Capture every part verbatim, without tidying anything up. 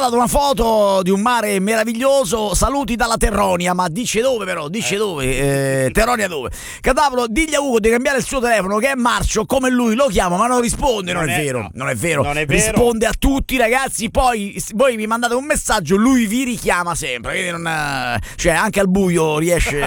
mandato una foto di un mare meraviglioso, saluti dalla Terronia, ma dice dove però, dice dove, eh, Terronia dove? Cadavolo, digli a Ugo di cambiare il suo telefono che è marcio come lui, lo chiama ma non risponde, non, non è, è vero, no. non è vero, non è vero, risponde a tutti ragazzi, poi voi mi mandate un messaggio, lui vi richiama sempre, quindi non, cioè anche al buio riesce...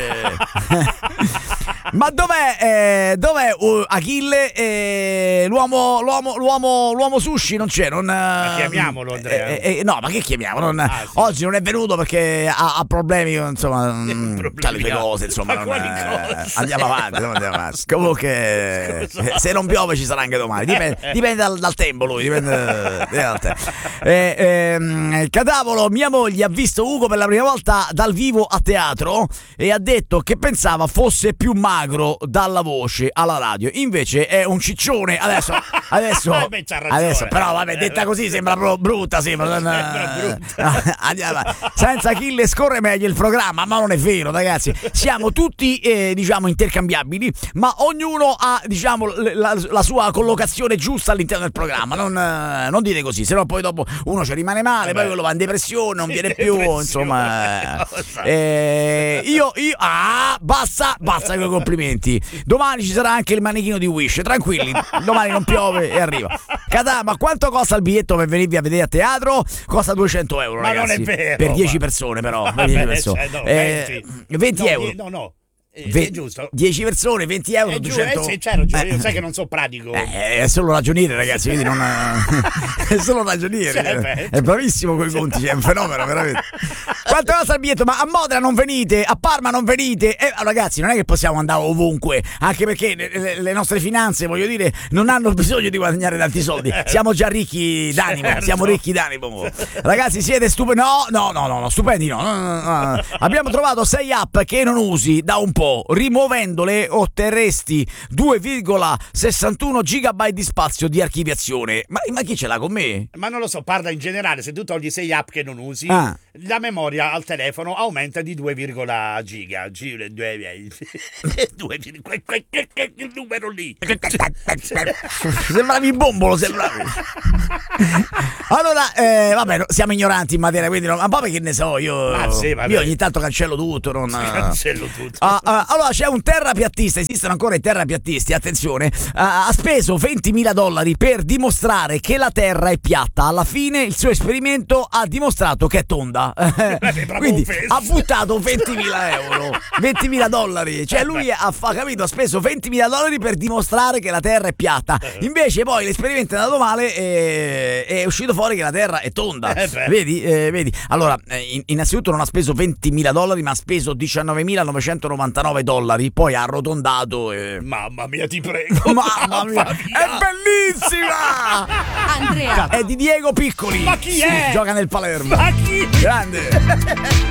Ma dov'è, eh, dov'è uh, Achille? Eh, l'uomo, l'uomo, l'uomo, l'uomo sushi non c'è. Non, ma chiamiamolo, Andrea. Eh, eh, no, ma che chiamiamo? Non, ah, sì. Oggi non è venuto perché ha, ha problemi, insomma, ha le sue cose, insomma. Ma non, eh, cose? Andiamo avanti, andiamo avanti. Comunque, se non piove ci sarà anche domani. Dipende, dipende dal, dal tempo, lui. Dipende, dipende dal tempo. Eh, ehm, Cadavolo, mia moglie ha visto Ugo per la prima volta dal vivo a teatro e ha detto che pensava fosse più magro dalla voce alla radio, invece è un ciccione. Adesso adesso, Beh, adesso però vabbè, detta così sembra proprio brutta, sembra, sembra brutta. Andiamo, senza Achille scorre meglio il programma, ma non è vero ragazzi, siamo tutti eh, diciamo intercambiabili, ma ognuno ha diciamo la, la sua collocazione giusta all'interno del programma, non, non dite così, sennò poi dopo uno ci rimane male, poi quello va in depressione, non viene più, insomma eh, io, io ah basta basta con i complimenti. Domani ci sarà anche il manichino di Wish, tranquilli, domani non piove e arriva. Cadà, ma quanto costa il biglietto per venirvi a vedere a teatro? Costa duecento euro, ma ragazzi. Non è vero, per dieci ma... persone però, per Vabbè, dieci persone. Cioè, no, eh, venti no, euro. No, no. Ve- è giusto? dieci persone, venti euro, è duecento. Eh, sì, c'è ragione, eh. sai che non so pratico. Eh, è solo ragioniere, ragazzi, quindi non è solo ragioniere. Cioè, è bravissimo con i conti, è un fenomeno, veramente. Quanto costa il biglietto? Ma a Modena non venite, a Parma non venite. Eh, ragazzi, non è che possiamo andare ovunque, anche perché le, le nostre finanze, voglio dire, non hanno bisogno di guadagnare tanti soldi. Siamo già ricchi d'animo, certo. siamo ricchi d'animo. Ragazzi, siete stupendi? No, no, no, no, no, stupendi no. no, no, no. Abbiamo trovato sei app che non usi da un po'. Rimuovendole otterresti due virgola sessantuno gigabyte di spazio di archiviazione. Ma, ma chi ce l'ha con me? Ma non lo so, parla in generale, se tu togli sei app che non usi, ah. la memoria al telefono aumenta di due giga. Il numero lì. Sembravi bombolo, sembravi. Allora, eh, vabbè, siamo ignoranti in materia, quindi non, ma poi che ne so, io, ah, sì, io ogni tanto cancello tutto. Non, cancello tutto. Ah, ah, allora c'è un terrapiattista, esistono ancora i terrapiattisti, attenzione, ah, ha speso ventimila dollari per dimostrare che la Terra è piatta. Alla fine il suo esperimento ha dimostrato che è tonda. Quindi ha buttato ventimila euro, ventimila dollari, cioè lui ha, ha capito, ha speso ventimila dollari per dimostrare che la Terra è piatta. Invece poi l'esperimento è andato male e è uscito fuori che la Terra è tonda. Vedi, eh, vedi. Allora, in, innanzitutto non ha speso ventimila dollari, ma ha speso diciannovemilanovecentovantanove dollari, poi ha arrotondato e... Mamma mia, ti prego. Mamma mia, è bellissima! Andrea è di Diego Piccoli. Ma chi è? Gioca nel Palermo. Ma chi? Grande.